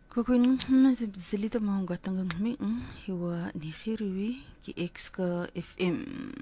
Kukun zilita mahunga tangang mi hiwa ni khiriwi ki X-ka FM.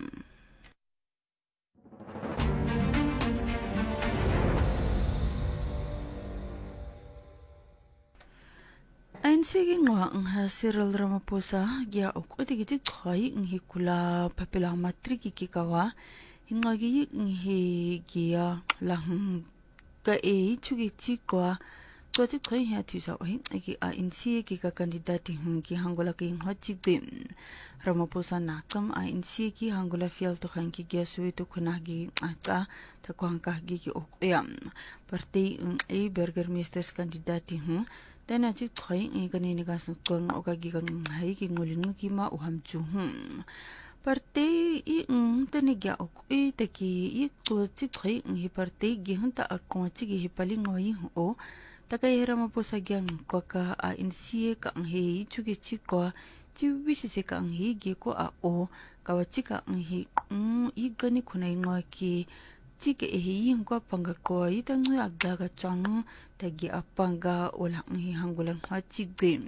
Ain sige nga ang Cyril Ramaphosa gia okwete giti khoi nghi kula papela matriki kikawa hinga gi nghi gia lang ka chugi chikwa to ti khoi ha tu sa ohin gi a in si gi ka kandidati gi hangola ki nghachi dim Ramaphosa na kam a in si gi hangola fiel to khan ki gia suwi to khuna gi ata ta kwang ka gi okyam parti a burgermeesters kandidati Tena chik khoi kanini ka sangkong o kagigang hai ki ngulin ki ma uham chuhum. Parte tani gya ok taki to chik khoi hi parte gihun ta akon chik hi pali ngoi o takay Ramaphosa gyang ko ka a insie ka ang hi chugi chik ko chi wisi se ka ang hi gi ko a o kawachika ang hi gani kunay ngoi ki Chike yung kwa panga ko itang agdaga chang tagi apanga wala hi hangulan ha chigdim.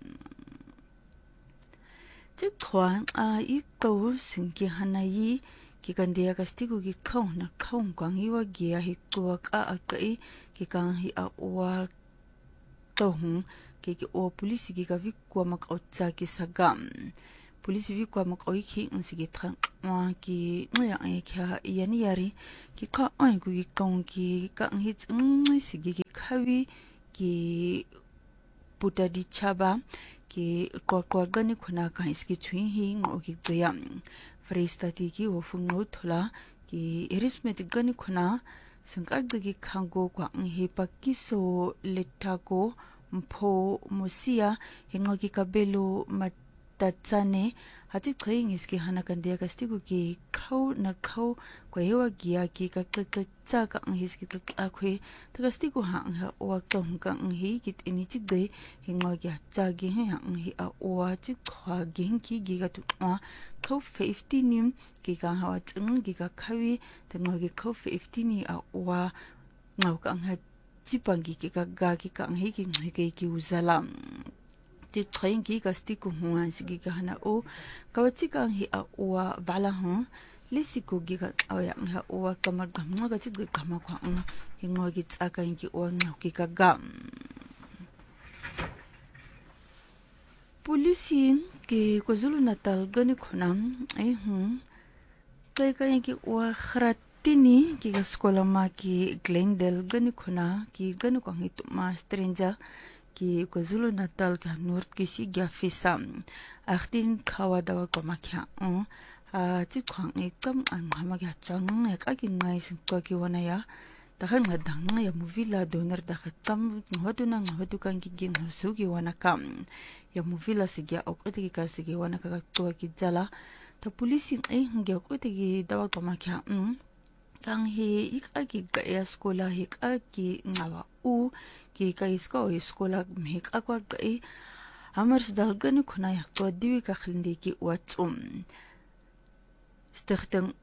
Chikwan ikaw singki hanayi kikandia kastigo ki kaw na kaw kwang iwa gia hikwa ka akai kikang hi awa tohung kiki o polisi ki kavikwa makautsa ki sagam. Polisi vikwa makawi ki sige trang ki ngoya ay kya yani yari ki ka ay ku ki kong ki ka ang hits sige ki kawi ki puta di chaba ki kwa gani kuna ka iski chui hi ngo ki gayam freestati ki ofung no thola ki erismet gani kuna sangkag gi khango kwa ang hi pakiso letako mpo musia hingo ki kabelo tatsane hati kling iski hanakandia kastigo ki kau na kau kwa hewa gia ki kaklatsa ka ang hiski kakakwe tagastigo hang ha owa tong ka ang hi kit inichik de hingo gia tsa gi hang hi a owa chik kwa geng ki giga tukwa kau 50 nim ki ka hawa tsung gi ka kawi tango gi kau 50 ni a owa ngau ka ang ha chipangi ki ka ga ki ka ang hi ki uzalam train ki kastiku huan sigi kahana o kawachika hi a wa bala lisiku gi ka aya ha o kamar gamma ga chig kama kwa hingo gi tsaka ki o na ki ka gam polisi ki KwaZulu Natal gani khunam kai ki o khratini ki skola ma ki Glendale gani khuna ki gani ko hi ma stranger ki KwaZulu Natal ka North Kisi gya fisam achtin khawa dawa ko makya chi khang ekam ang hamagya chang ek agin ngai sin ko ki wana ya takhan ngadang ya movie la donor da khatam hodu kan ki gin su ki wana kam ya movie la sigya okoti ki ka sigi wana ka to ki jala ta police ngya ko ti dawa ko makya kang hi ikagi ga skola hi ki ngawa ki ka iskola mhek akwa gai amars dalgani khuna yak to diwi ka khlindi ki wachum stichtang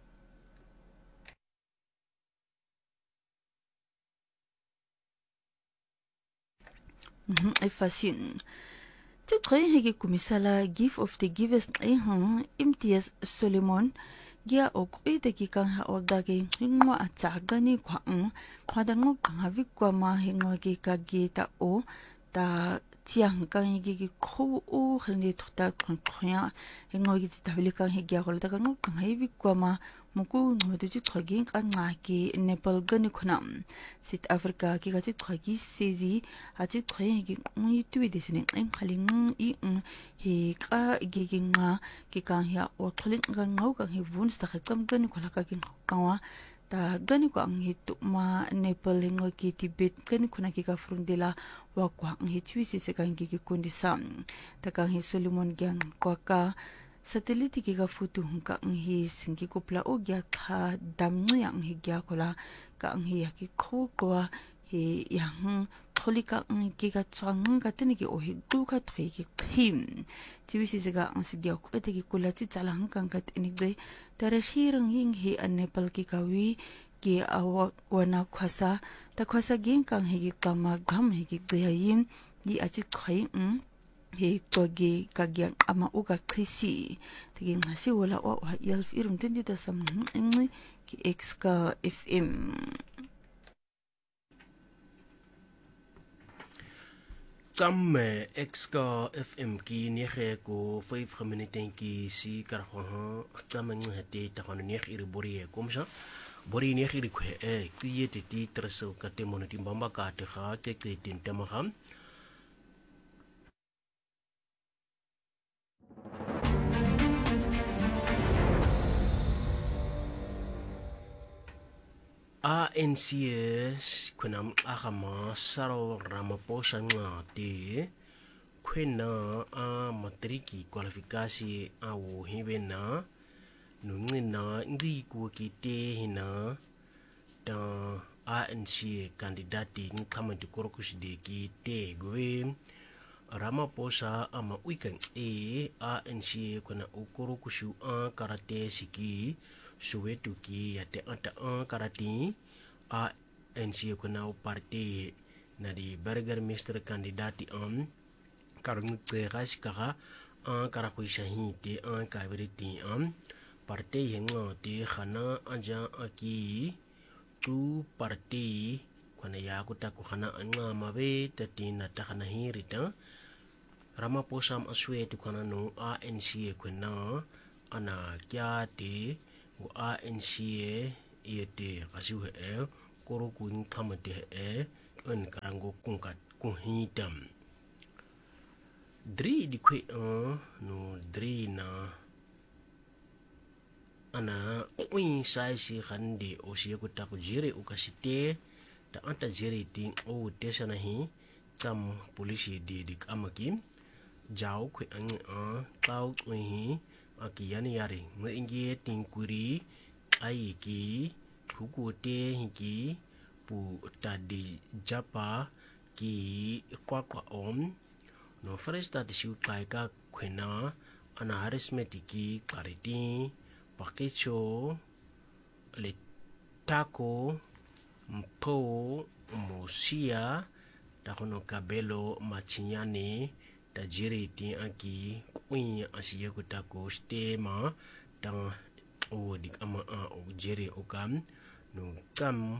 ay fasin Tukhay higi kumisala gift of the givers Imtiaz Solomon Gia okui daki kang ha odagi hingwa atsagani kwa dango kang havik kwa ma hingwa ki kagi ta o ta tiang kang higi ko o khandi tukta kroya hingwa ki tabili kang higi akol ta kang kang havik kwa ma muku ngodu ji khagi kang ki Nepal gani khunam South Africa ki gati khagi sezi ati khoi higi ngi tuwi desine khaling hi ka gigi nga ki kang ya o khaling nga ngau kang hi vuns ta khatam gani khola ka kin kawa ta gani ko ang hi tu ma Nepal ngo ki Tibet gani khuna ki ka frundela wa kwa ang hi chwi si se kang gi kondisam ta kang hi Solomon gyang kwa ka satellite ki ka futu ka ang hi singi kupla o gya kha damnu yang hi gya kola ka ang hi ki kho kwa hi yang tholika ang ki ka chang ka tini ki o hi du ka thoi ki khim chibisi sega ang si gya ko te ki kula chi chalang kang ka tini de tare khirang hing hi an Nepal ki ka wi ki awa wana khwasa ta khwasa ging kang hi ki kama gam hi ki de yin ni ati khay he kwage kagyang ama uga krisi tigi ngasi wala wa yalf irum tendi ta sam ngni ki exka fm Tam exka fm ki nege ko 5 minuten ki si karho tam ngete ta kono nege iri bori komsa bori nege iri kwe ki yete ti tresel ka te monoti mbamba ka te kha te ke tin tamaham ANCS kunam agama Cyril Ramaphosa ngati kwena a matriki kualifikasi au hibena nungina ngi kuwakite hina ta ANC kandidati nkama tukorokushide ki te gwe Ramaphosa ama weekend ANC kuna ukorokushu karate siki Soweto ki yate anta karati ANC kuna parti na di burgemeester kandidati karung tegas kaka karakuisa hiti kabiriti parti yang ngoti khana aja aki tu parti kuna yaku taku khana ngamabe tati natakana hirita Ramaphosa aswe tu kana no ANC kuna ana kyate go ANC yete kasiwe koro kuin kamate en karango kunkat kuhitam dri di kwe no dri na ana kuin sai si khandi o si ko ta ko jire ukasite ta anta jire ting o tesana hi tam polisi di kamakim jao kwe tau hi aki yani yari ngi tingkuri ai ki kukote hiki pu tadi japa ki kwa no first that siu kai ka kwena ana harassment ki parity pakecho le tako mpo mosia takono kabelo machinyane tajiri ti aki kuin asiye kutako stema tang o dik ama o jere o kam no kam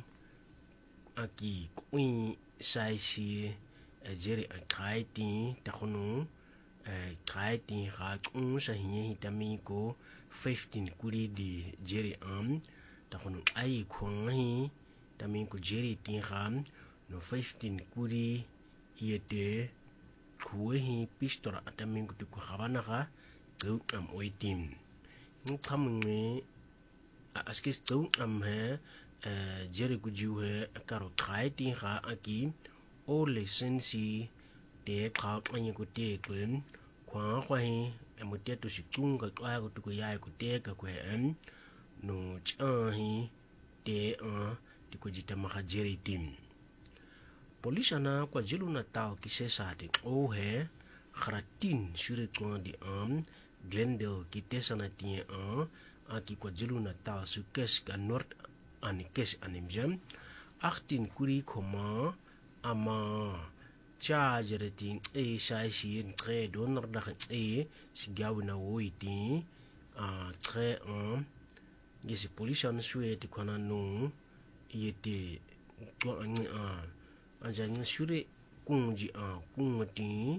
aki kuin sai si jere a kaiti takono kaiti ha sa hinye hitami ko 15 kuri di jere takono ai kwang tami ko jere ti ham no 15 kuri yete kuhi pistora atamin kutu ku khabana ka tu oitim nkamnge askis tu he jere ku ju he karo khaiti ha aki o lisensi te kha anye ku te kun kwa he emote tu sikunga kwa ku tu ya ku te ka ku no chahi te ti ku jitama ha jere tim Polisana kwa Jilu Natal kisesati he kharatin sure kwa di Glendale kitesana tie aki kwa Jilu Natal su kes ka North ani kes animjam 18 kuri koma ama chargereting sai si tre donor da sigawina woiti tre gesi polisana sue ti kwana no yete kwa anjanya sure kunji kungati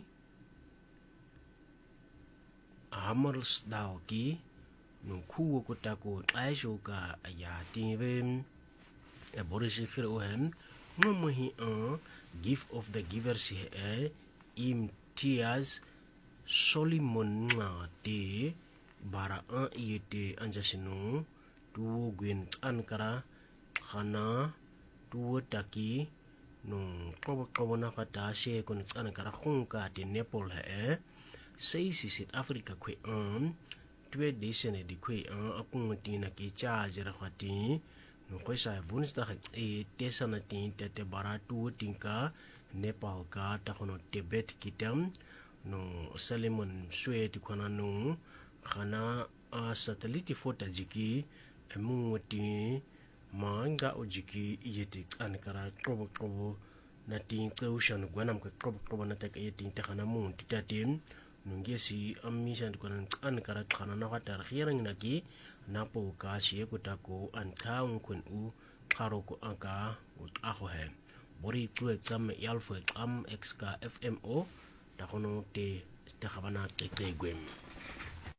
hamers dalki no kuwo kotako aisho ka ayati bem borisi khiro hem ngomohi gift of the givers Imtiaz Solomon ngate bara yete anjasino tuwo gwen ankara khana tuwo taki no kobo na kata se kon tsana kara khunka te Nepal sei si South Africa kwe twe desene di kwe akung tina ki charge ra khati no kwe sa vuns ta tesa na tin te baratu tinka Nepal ka ta kono Tibet kitam no Solomon swe ti kona no khana satellite photo jiki emunguti manga ojiki yeti ankara kobo na ting qeushan gwanam ka qob na tak ting takhana mun titatim nungesi ammishan kwanan an karat khana na qatar khirang naki napo ka shi ko tako an taun kun u kharo ko anka ko akho he bori tu exam yalfo am xka fmo ta kono te khabana te gwem